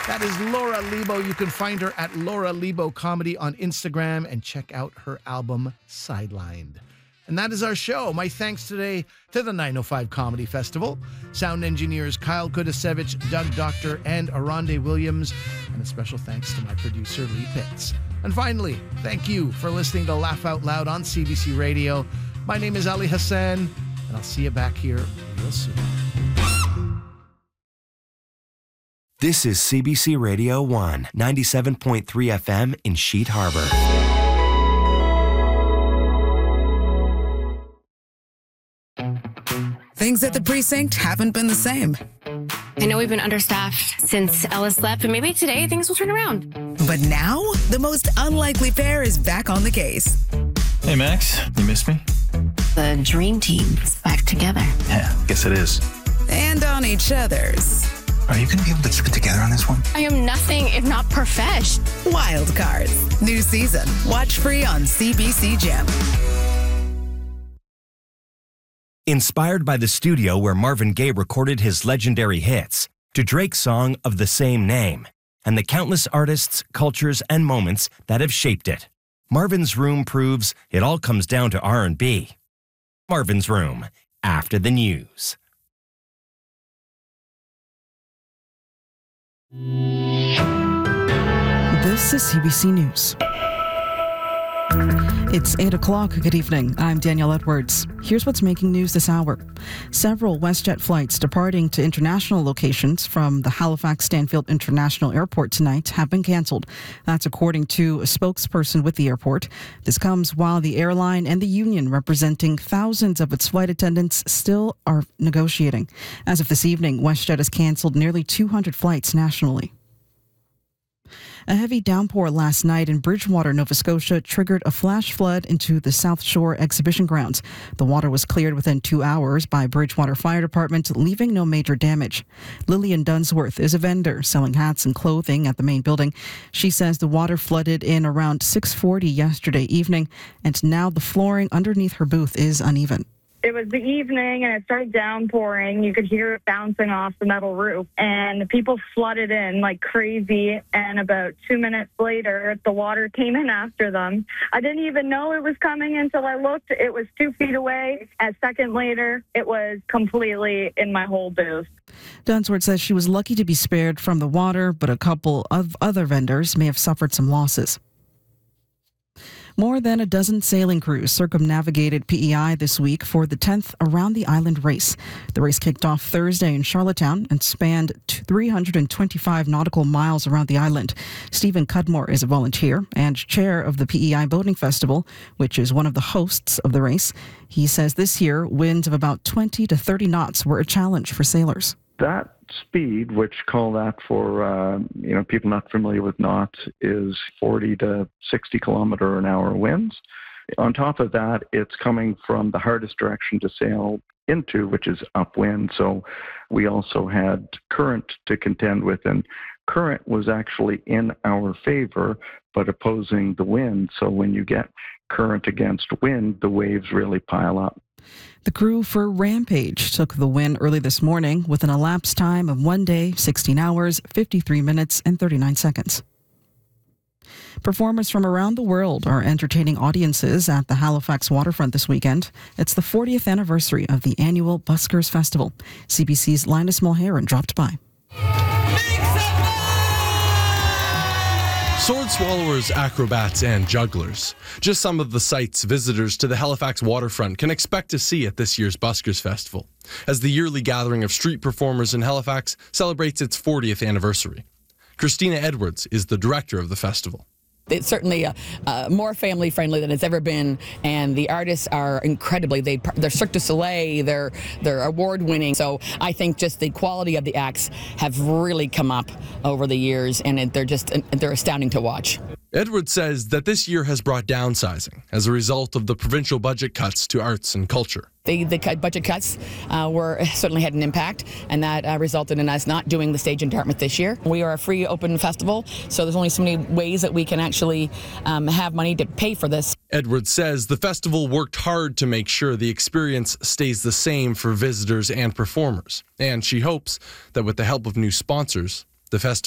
That is Laura Lebo. You can find her at Laura Lebo Comedy on Instagram and check out her album Sidelined. And that is our show. My thanks today to the 905 Comedy Festival, sound engineers Kyle Kudasevich, Doug Doctor, and Aronde Williams, and a special thanks to my producer Lee Pitts. And finally, thank you for listening to Laugh Out Loud on CBC Radio. My name is Ali Hassan, and I'll see you back here real soon. This is CBC Radio 1, 97.3 FM in Sheet Harbor. Things at the precinct haven't been the same. I know we've been understaffed since Ellis left, but maybe today things will turn around. But now, the most unlikely pair is back on the case. Hey, Max, you missed me? The dream team is back together. Yeah, guess it is. And on each other's. Are you going to be able to keep it together on this one? I am nothing if not profesh. Wild Cards. New season. Watch free on CBC Gem. Inspired by the studio where Marvin Gaye recorded his legendary hits, to Drake's song of the same name, and the countless artists, cultures, and moments that have shaped it, Marvin's Room proves it all comes down to R&B. Marvin's Room, after the news. This is CBC News. It's 8 o'clock. Good evening. I'm Danielle Edwards. Here's what's making news this hour. Several WestJet flights departing to international locations from the Halifax Stanfield International Airport tonight have been canceled. That's according to a spokesperson with the airport. This comes while the airline and the union representing thousands of its flight attendants still are negotiating. As of this evening, WestJet has canceled nearly 200 flights nationally. A heavy downpour last night in Bridgewater, Nova Scotia, triggered a flash flood into the South Shore exhibition grounds. The water was cleared within 2 hours by Bridgewater Fire Department, leaving no major damage. Lillian Dunsworth is a vendor selling hats and clothing at the main building. She says the water flooded in around 6:40 yesterday evening, and now the flooring underneath her booth is uneven. It was the evening and it started downpouring. You could hear it bouncing off the metal roof and people flooded in like crazy. And about 2 minutes later, the water came in after them. I didn't even know it was coming until I looked. It was 2 feet away. A second later, it was completely in my whole booth. Dunsworth says she was lucky to be spared from the water, but a couple of other vendors may have suffered some losses. More than a dozen sailing crews circumnavigated PEI this week for the 10th Around the Island race. The race kicked off Thursday in Charlottetown and spanned 325 nautical miles around the island. Stephen Cudmore is a volunteer and chair of the PEI Boating Festival, which is one of the hosts of the race. He says this year, winds of about 20 to 30 knots were a challenge for sailors. That speed, which call that for people not familiar with knots, is 40 to 60 kilometer an hour winds. On top of that, it's coming from the hardest direction to sail into, which is upwind. So we also had current to contend with, and current was actually in our favor, but opposing the wind. So when you get current against wind, the waves really pile up. The crew for Rampage took the win early this morning with an elapsed time of 1 day, 16 hours, 53 minutes, and 39 seconds. Performers from around the world are entertaining audiences at the Halifax waterfront this weekend. It's the 40th anniversary of the annual Buskers Festival. CBC's Linus Mulheron dropped by. Sword swallowers, acrobats, and jugglers. Just some of the sights visitors to the Halifax waterfront can expect to see at this year's Buskers Festival, as the yearly gathering of street performers in Halifax celebrates its 40th anniversary. Christina Edwards is the director of the festival. It's certainly more family friendly than it's ever been, and the artists are incredibly. They're Cirque du Soleil, they're award winning. So I think just the quality of the acts have really come up over the years, and they're astounding to watch. Edwards says that this year has brought downsizing as a result of the provincial budget cuts to arts and culture. The budget cuts certainly had an impact, and that resulted in us not doing the stage in Dartmouth this year. We are a free open festival, so there's only so many ways that we can actually have money to pay for this. Edwards says the festival worked hard to make sure the experience stays the same for visitors and performers, and she hopes that with the help of new sponsors, the festival